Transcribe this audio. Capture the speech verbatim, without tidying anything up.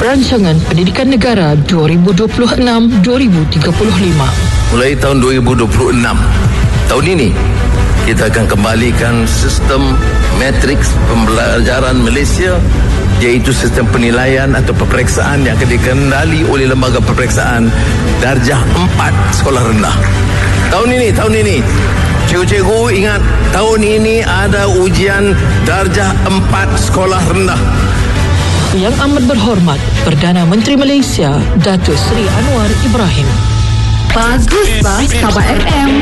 Rancangan Pendidikan Negara dua ribu dua puluh enam - dua ribu tiga puluh lima. Mulai tahun dua ribu dua puluh enam, tahun ini, kita akan kembalikan sistem matriks pembelajaran Malaysia, iaitu sistem penilaian atau peperiksaan yang akan dikendali oleh lembaga peperiksaan darjah empat sekolah rendah. Tahun ini, tahun ini, cikgu-cikgu ingat, tahun ini ada ujian darjah empat sekolah rendah. Yang amat berhormat Perdana Menteri Malaysia Datuk Seri Anwar Ibrahim. Bagus bah, Sabah F M.